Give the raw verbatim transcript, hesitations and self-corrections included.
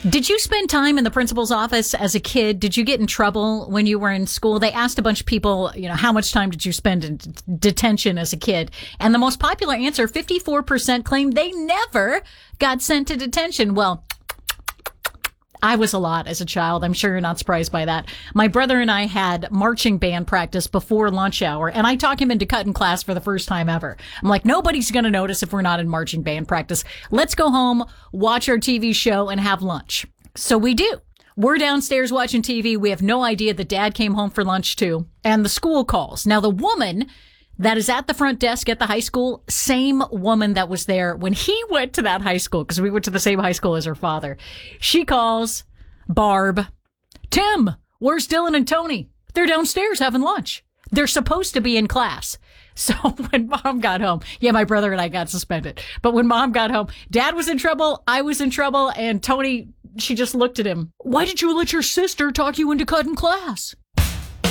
Did you spend time in the principal's office as a kid? Did you get in trouble when you were in school? They asked a bunch of people, you know, how much time did you spend in d- detention as a kid? And the most popular answer, fifty-four percent claimed they never got sent to detention. Well, I was a lot as a child. I'm sure you're not surprised by that. My brother and I had marching band practice before lunch hour, and I talked him into cutting class for the first time ever. I'm like, nobody's going to notice if we're not in marching band practice. Let's go home, watch our T V show, and have lunch. So we do. We're downstairs watching T V. We have no idea that Dad came home for lunch too. And the school calls. Now, the woman that is at the front desk at the high school, same woman that was there when he went to that high school, because we went to the same high school as her father. She calls Barb. Tim, where's Dylan and Tony? They're downstairs having lunch. They're supposed to be in class. So when Mom got home, yeah, my brother and I got suspended. But when Mom got home, Dad was in trouble, I was in trouble, and Tony, she just looked at him. Why did you let your sister talk you into cutting class?